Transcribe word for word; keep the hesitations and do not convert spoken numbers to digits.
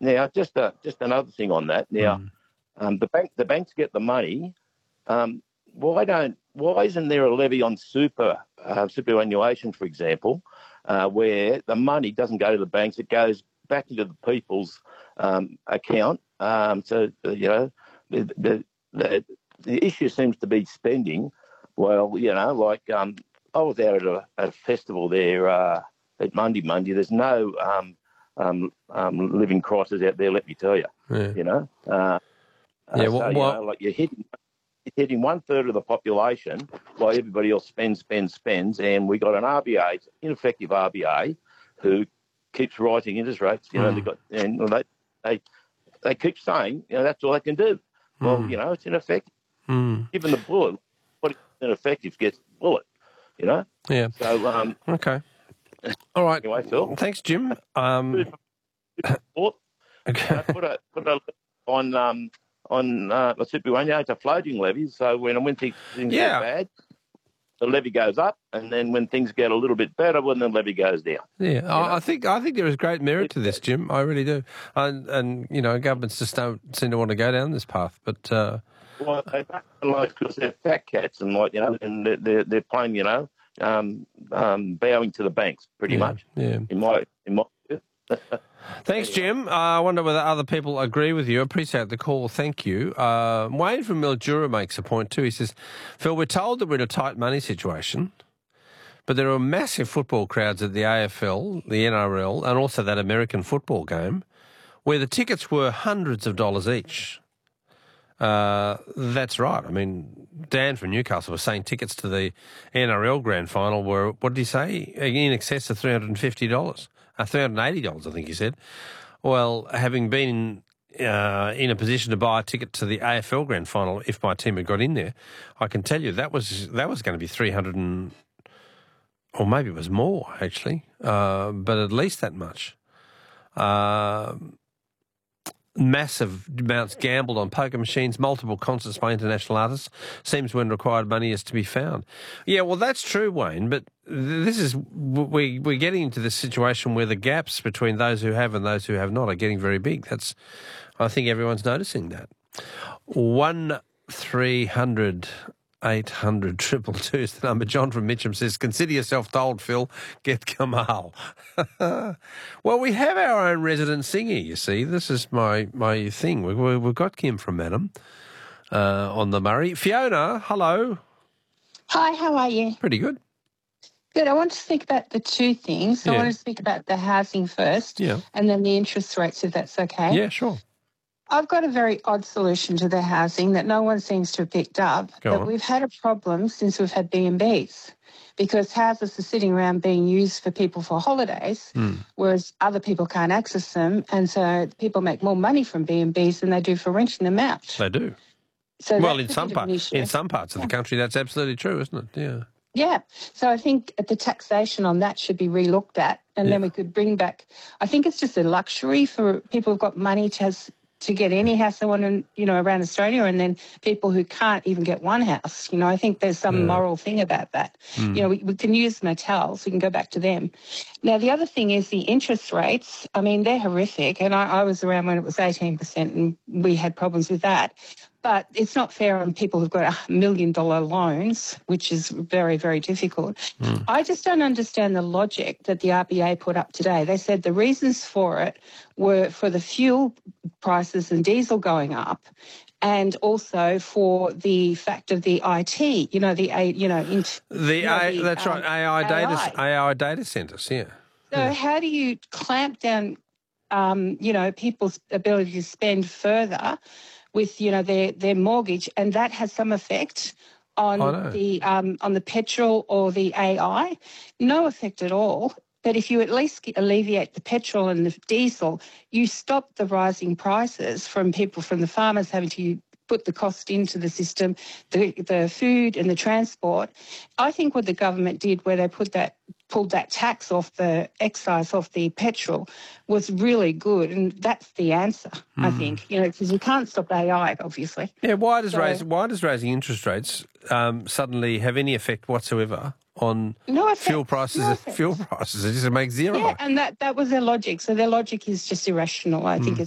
now just a, just another thing on that. Now, Mm. um, the bank the banks get the money. Um, why don't why isn't there a levy on super uh, superannuation, for example, uh, where the money doesn't go to the banks, it goes back into the people's um, account? Um, so uh, you know, the, the the the issue seems to be spending. Well, you know, like um, I was out at a, at a festival there uh, at Monday Monday. There's no um, um, um, living crisis out there, let me tell you. Yeah. You know, uh, Yeah, uh, well, so you well- know, like you're hitting hitting one third of the population while everybody else spends, spends, spends, and we got an R B A, ineffective R B A, who keeps rising interest rates. You know, Mm. they got and they they they keep saying, you know, that's all they can do. Well, Mm. you know, it's ineffective. Mm. Given the bullet, what ineffective gets the bullet. You know. Yeah. So um, Okay. All right. anyway, Phil. Thanks, Jim. Um, Thought, okay. uh, put a put a on um on uh, the superannuation. It's a floating levy, so when when things, things Yeah. get bad, the levy goes up, and then when things get a little bit better, well, then the levy goes down. Yeah, know? I, I think I think there is great merit to this, Jim. I really do. And, and you know, governments just don't seem to want to go down this path. But uh, Well, they don't like because they're fat cats and like you know, and they're they're, they're playing, you know, um, um, bowing to the banks pretty yeah, much. yeah. In my in my view. Thanks, Jim. Uh, I wonder whether other people agree with you. Appreciate the call. Thank you. Uh, Wayne from Mildura makes a point too. He says, Phil, we're told that we're in a tight money situation, but there are massive football crowds at the A F L, the N R L, and also that American football game, where the tickets were hundreds of dollars each. Uh, that's right. I mean, Dan from Newcastle was saying tickets to the N R L grand final were, what did he say, in excess of three hundred fifty dollars. Uh, three hundred eighty dollars, I think he said. Well, having been uh, in a position to buy a ticket to the A F L grand final, if my team had got in there, I can tell you that was that was going to be three hundred and, or maybe it was more actually, uh, but at least that much. Uh, massive amounts gambled on poker machines, multiple concerts by international artists. Seems when required money is to be found. Yeah, well, that's true, Wayne, but this is, we, we're getting into this situation where the gaps between those who have and those who have not are getting very big. That's, I think everyone's noticing that. One three hundred eight hundred triple two is the number. John from Mitcham says, consider yourself told, Phil, get Kamal. Well, we have our own resident singer, you see. This is my, my thing. We, we, we've got Kim from Madam uh, on the Murray. Fiona, hello. Hi, how are you? Pretty good. Good. I want to speak about the two things. So Yeah. I want to speak about the housing first Yeah. and then the interest rates, if that's okay. Yeah, sure. I've got a very odd solution to the housing that no one seems to have picked up. Go but on. we've had a problem since we've had B and Bs because houses are sitting around being used for people for holidays, Mm. whereas other people can't access them. And so people make more money from B and Bs than they do for renting them out. They do. So Well, that's in a some bit of an parts, issue. in some parts of the country, that's absolutely true, isn't it? Yeah. Yeah. So I think the taxation on that should be relooked at, and Yeah. then we could bring back. I think it's just a luxury for people who've got money to has, to get any house they want, in, you know, around Australia, and then people who can't even get one house. You know, I think there's some Yeah. moral thing about that. Mm. You know, we, we can use motels. We can go back to them. Now, the other thing is the interest rates. I mean, they're horrific, and I, I was around when it was eighteen percent, and we had problems with that. But it's not fair on people who've got a million dollar loans, which is very, very difficult. Mm. I just don't understand the logic that the R B A put up today. They said the reasons for it were for the fuel prices and diesel going up, and also for the fact of the I T, you know, the, A- you know, int- The, you know, A, the, that's um, right, A I data, A I. A I data centres, yeah. So Yeah. how do you clamp down, um, you know, people's ability to spend further with, you know, their, their mortgage, and that has some effect I know. on the um, on the petrol or the A I? No effect at all. But if you at least alleviate the petrol and the diesel, you stop the rising prices from people, from the farmers having to put the cost into the system, the the food and the transport. I think what the government did, where they put that pulled that tax off the excise off the petrol, was really good, and that's the answer. I think, you know, because you can't stop A I, obviously. Yeah, why does So- raise, why does raising interest rates um, suddenly have any effect whatsoever on No effect. fuel prices? No effect. Fuel prices, it just makes zero. Yeah, and that that was their logic. So their logic is just irrational. I think it's